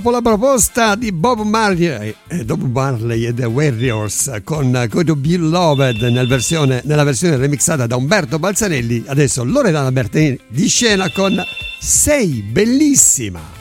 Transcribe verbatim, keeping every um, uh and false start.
Dopo la proposta di Bob Marley, eh, Bob Marley e The Warriors con Could You Be Loved nel versione, nella versione remixata da Umberto Balzanelli, adesso Loredana Bertini di scena con Sei bellissima.